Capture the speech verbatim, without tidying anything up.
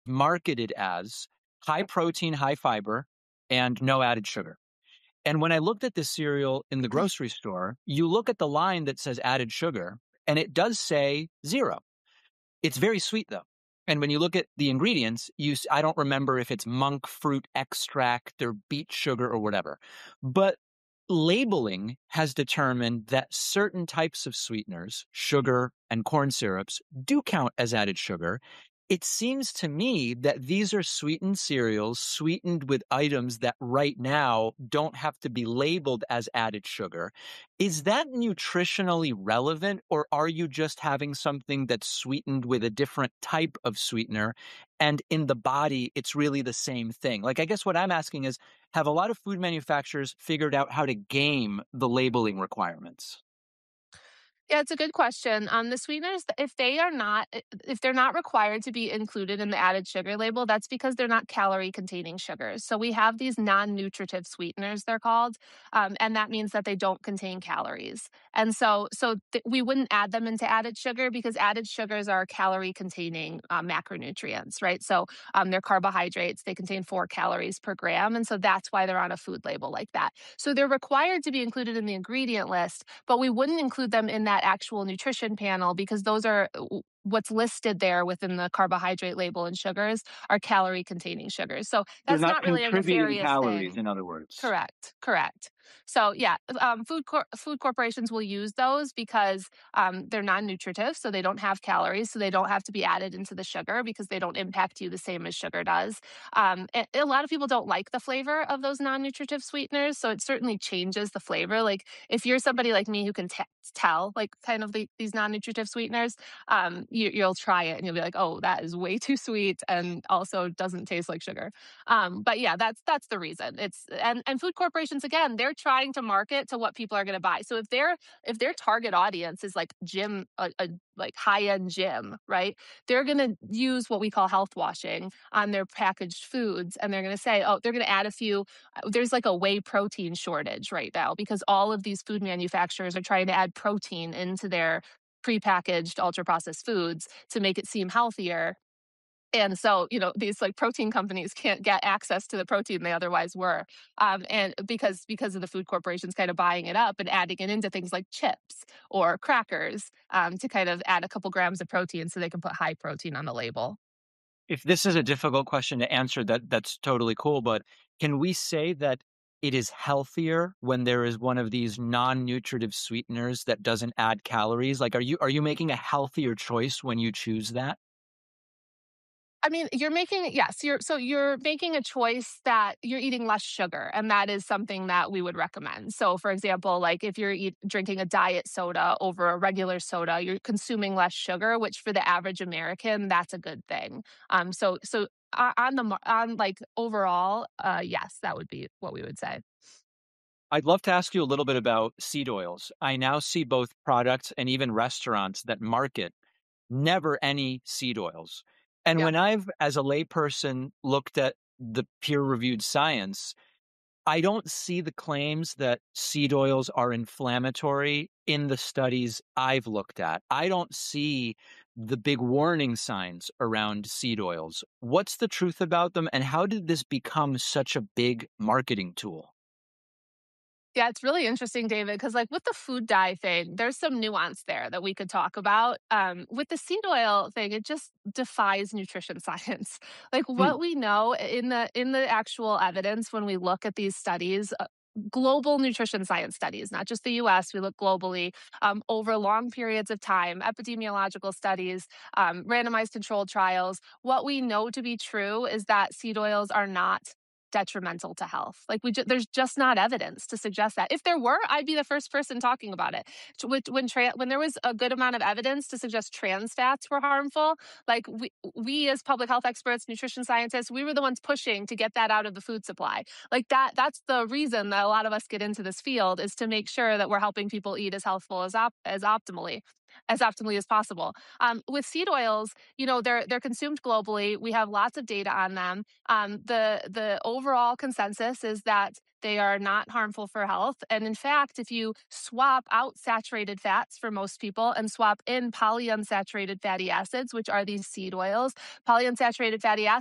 marketed as high protein, high fiber, and no added sugar. And when I looked at this cereal in the grocery store, you look at the line that says added sugar, and it does say zero. It's very sweet though. And when you look at the ingredients, you s- I don't remember if it's monk fruit extract or beet sugar or whatever. But labeling has determined that certain types of sweeteners, sugar and corn syrups, do count as added sugar. It seems to me that these are sweetened cereals, sweetened with items that right now don't have to be labeled as added sugar. Is that nutritionally relevant, or are you just having something that's sweetened with a different type of sweetener? And in the body, it's really the same thing. Like, I guess what I'm asking is, have a lot of food manufacturers figured out how to game the labeling requirements? Yeah, it's a good question. Um, the sweeteners, if they are not, if they're not required to be included in the added sugar label, that's because they're not calorie containing sugars. So we have these non-nutritive sweeteners, they're called, um, and that means that they don't contain calories. And so, so th- we wouldn't add them into added sugar because added sugars are calorie containing uh, macronutrients, right? So um, they're carbohydrates. They contain four calories per gram, and so that's why they're on a food label like that. So they're required to be included in the ingredient list, but we wouldn't include them in that actual nutrition panel because those are what's listed there within the carbohydrate label and sugars are calorie containing sugars. So They're that's not not really a contributing nefarious calories, thing. in other words. Correct, correct. So yeah, um, food cor- food corporations will use those because um, they're non-nutritive, so they don't have calories, so they don't have to be added into the sugar because they don't impact you the same as sugar does. Um, and a lot of people don't like the flavor of those non-nutritive sweeteners, so it certainly changes the flavor. Like if you're somebody like me who can t- tell, like kind of the, these non-nutritive sweeteners, um, you, you'll try it and you'll be like, oh, that is way too sweet, and also doesn't taste like sugar. Um, but yeah, that's that's the reason. It's and and food corporations again, they're trying to market to what people are going to buy. So if their if their target audience is like gym, a, a like high end gym, right? They're going to use what we call health washing on their packaged foods, and they're going to say, oh, they're going to add a few. uh, There's like a whey protein shortage right now because all of these food manufacturers are trying to add protein into their prepackaged ultra processed foods to make it seem healthier, and so, you know, these like protein companies can't get access to the protein they otherwise were. Um, and because because of the food corporations kind of buying it up and adding it into things like chips or crackers, um, to kind of add a couple grams of protein so they can put high protein on the label. If this is a difficult question to answer, that that's totally cool. But can we say that it is healthier when there is one of these non-nutritive sweeteners that doesn't add calories? Like, are you are you making a healthier choice when you choose that? I mean, you're making yes, you're so you're making a choice that you're eating less sugar, and that is something that we would recommend. So, for example, like if you're eat, drinking a diet soda over a regular soda, you're consuming less sugar, which for the average American, that's a good thing. Um, so so o- on the mar- on like overall, uh, yes, that would be what we would say. I'd love to ask you a little bit about seed oils. I now see both products and even restaurants that market never any seed oils. And Yep. when I've, as a layperson, looked at the peer reviewed science, I don't see the claims that seed oils are inflammatory in the studies I've looked at. I don't see the big warning signs around seed oils. What's the truth about them, and how did this become such a big marketing tool? Yeah, it's really interesting, David, because like with the food dye thing, there's some nuance there that we could talk about. Um, with the seed oil thing, it just defies nutrition science. Like Hmm. what we know in the in the actual evidence when we look at these studies. Uh, global nutrition science studies, not just the U S, we look globally um, over long periods of time, epidemiological studies, um, randomized controlled trials. What we know to be true is that seed oils are not detrimental to health. Like we, ju- there's just not evidence to suggest that. If there were, I'd be the first person talking about it. T- When when, tra- when there was a good amount of evidence to suggest trans fats were harmful, like we, we as public health experts, nutrition scientists, we were the ones pushing to get that out of the food supply. Like that, that's the reason that a lot of us get into this field is to make sure that we're helping people eat as healthful as op- as optimally. as optimally as possible. Um, with seed oils, you know, they're they're consumed globally. We have lots of data on them. Um, the the overall consensus is that they are not harmful for health. And in fact, if you swap out saturated fats for most people and swap in polyunsaturated fatty acids, which are these seed oils, polyunsaturated fatty acids